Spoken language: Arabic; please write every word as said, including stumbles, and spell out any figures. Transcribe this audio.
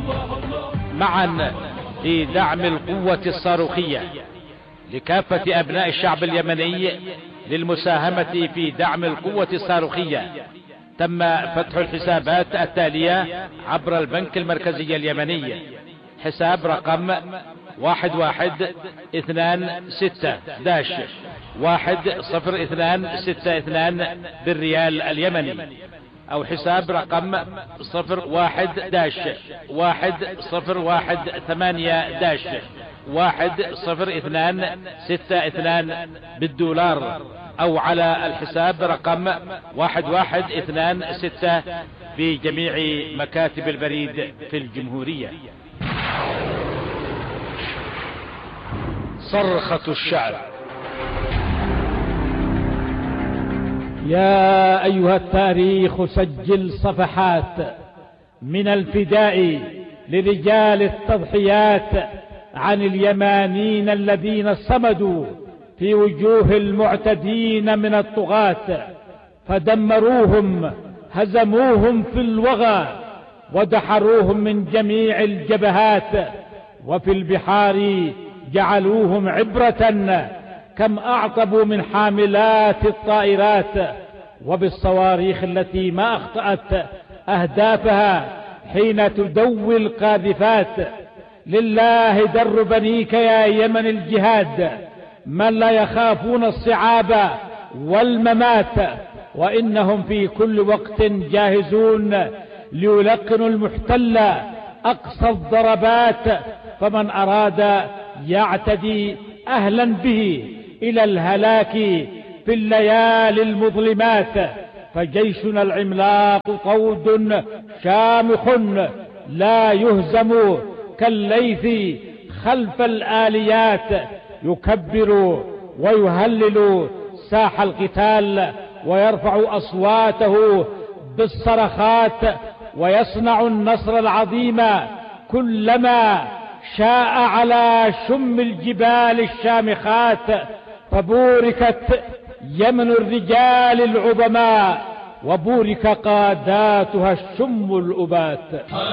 معا لدعم القوة الصاروخية لكافة أبناء الشعب اليمني للمساهمة في دعم القوة الصاروخية. تم فتح الحسابات التالية عبر البنك المركزي اليمني: حساب رقم واحد واحد اثنان ستة داش واحد صفر اثنان ستة اثنان بالريال اليمني، او حساب رقم صفر واحد داش واحد صفر واحد ثمانية داش واحد صفر اثنان ستة اثنان بالدولار، او على الحساب رقم واحد واحد اثنان ستة في جميع مكاتب البريد في الجمهورية. صرخة الشعب. يا أيها التاريخ سجل صفحات من الفداء لرجال التضحيات عن اليمانيين الذين صمدوا في وجوه المعتدين من الطغاة، فدمروهم هزموهم في الوغى ودحروهم من جميع الجبهات، وفي البحار جعلوهم عبرة كم أعطبوا من حاملات الطائرات، وبالصواريخ التي ما أخطأت أهدافها حين تدوي القاذفات. لله در بنيك يا يمن الجهاد، من لا يخافون الصعاب والممات، وإنهم في كل وقت جاهزون ليلقنوا المحتل أقصى الضربات، فمن أراد يعتدي أهلا به إلى الهلاك في الليالي المظلمات. فجيشنا العملاق قود شامخ لا يهزم كالليث خلف الآليات، يكبر ويهلل ساح القتال ويرفع أصواته بالصرخات، ويصنع النصر العظيم كلما شاء على شم الجبال الشامخات. فبوركت يمن الرجال العظماء، وبورك قاداتها الشم الأبات.